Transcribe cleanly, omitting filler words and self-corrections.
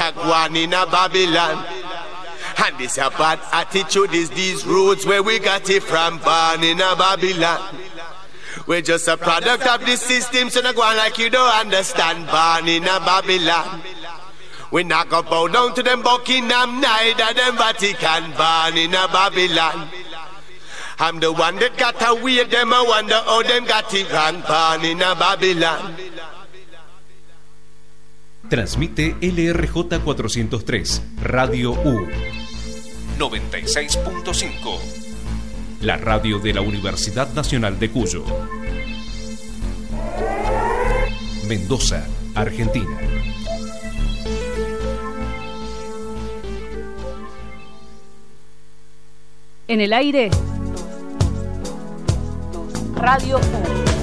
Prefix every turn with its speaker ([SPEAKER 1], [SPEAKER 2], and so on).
[SPEAKER 1] a go on in a Babylon. And this a bad attitude is these roots where we got it from, born in a Babylon. We're just a product of the system, so not go on like you don't understand, born in a Babylon. We not go bow down to them Buckingham, neither them Vatican, born in a Babylon. I'm the one that got away, them I wonder how them got it wrong, born in a Babylon.
[SPEAKER 2] Transmite LRJ 403, Radio U 96.5, la radio de la Universidad Nacional de Cuyo. Mendoza, Argentina.
[SPEAKER 3] En el aire, Radio U.